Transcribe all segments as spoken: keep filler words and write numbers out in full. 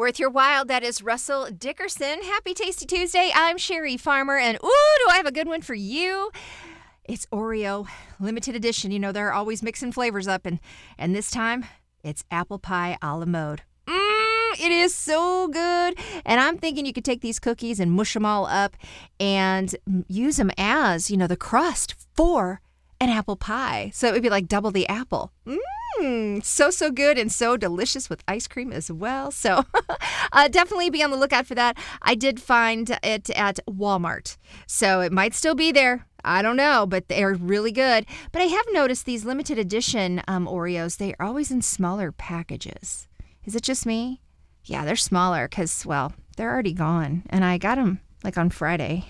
Worth Your While, that is Russell Dickerson. Happy Tasty Tuesday. I'm Sherry Farmer, and ooh, do I have a good one for you. It's Oreo limited edition. You know, they're always mixing flavors up, and, and this time, it's apple pie a la mode. Mmm, it is so good. And I'm thinking you could take these cookies and mush them all up and use them as, you know, the crust for an apple pie. So it would be like double the apple. Mmm. Mm, so, so good and so delicious with ice cream as well. So uh, definitely be on the lookout for that. I did find it at Walmart, so it might still be there. I don't know, but they're really good. But I have noticed these limited edition um, Oreos, they are always in smaller packages. Is it just me? Yeah, they're smaller because, well, they're already gone. And I got them like on Friday.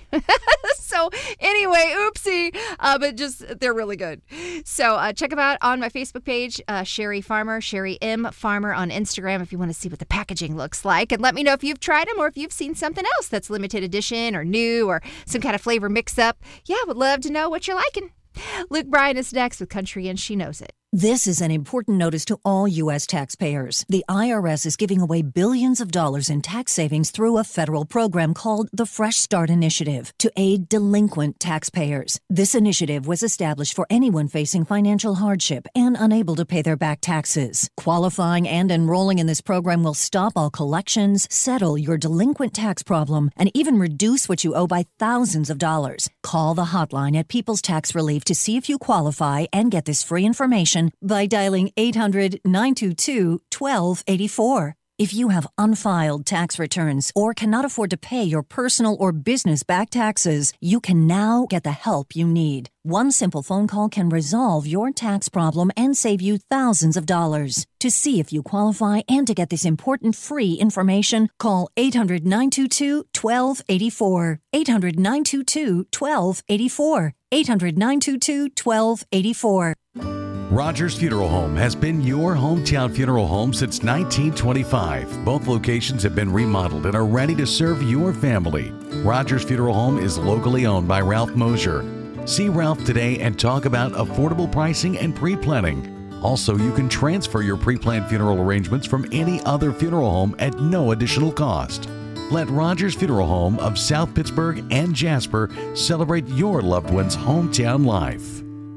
So anyway, oopsie, uh, but just they're really good. So uh, check them out on my Facebook page, uh, Sherry Farmer, Sherry M. Farmer on Instagram if you want to see what the packaging looks like. And let me know if you've tried them or if you've seen something else that's limited edition or new or some kind of flavor mix-up. Yeah, would love to know what you're liking. Luke Bryan is next with Country and She Knows It. This is an important notice to all U S taxpayers. The I R S is giving away billions of dollars in tax savings through a federal program called the Fresh Start Initiative to aid delinquent taxpayers. This initiative was established for anyone facing financial hardship and unable to pay their back taxes. Qualifying and enrolling in this program will stop all collections, settle your delinquent tax problem, and even reduce what you owe by thousands of dollars. Call the hotline at People's Tax Relief to see if you qualify and get this free information by dialing eight hundred, nine two two, one two eight four. If you have unfiled tax returns or cannot afford to pay your personal or business back taxes, you can now get the help you need. One simple phone call can resolve your tax problem and save you thousands of dollars. To see if you qualify and to get this important free information, call eight hundred, nine two two, one two eight four. eight hundred, nine two two, one two eight four. eight hundred, nine two two, one two eight four. Rogers Funeral Home has been your hometown funeral home since nineteen twenty-five. Both locations have been remodeled and are ready to serve your family. Rogers Funeral Home is locally owned by Ralph Mosier. See Ralph today and talk about affordable pricing and pre-planning. Also, you can transfer your pre-planned funeral arrangements from any other funeral home at no additional cost. Let Rogers Funeral Home of South Pittsburgh and Jasper celebrate your loved one's hometown life.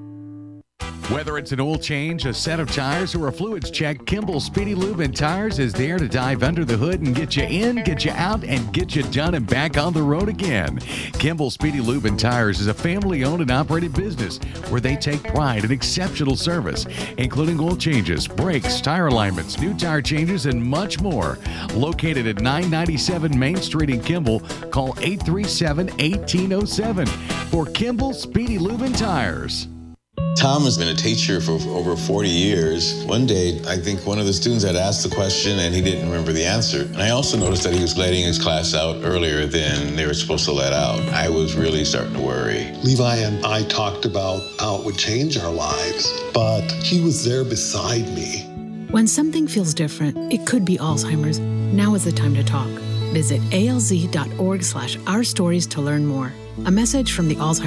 Whether it's an oil change, a set of tires, or a fluids check, Kimball Speedy Lube and Tires is there to dive under the hood and get you in, get you out, and get you done and back on the road again. Kimball Speedy Lube and Tires is a family-owned and operated business where they take pride in exceptional service, including oil changes, brakes, tire alignments, new tire changes, and much more. Located at nine ninety-seven Main Street in Kimball, call eight three seven, one eight zero seven for Kimball Speedy Lube and Tires. Tom has been a teacher for over forty years. One day, I think one of the students had asked the question and he didn't remember the answer. And I also noticed that he was letting his class out earlier than they were supposed to let out. I was really starting to worry. Levi and I talked about how it would change our lives, but he was there beside me. When something feels different, it could be Alzheimer's. Now is the time to talk. Visit A L Z dot org slash our stories to learn more. A message from the Alzheimer's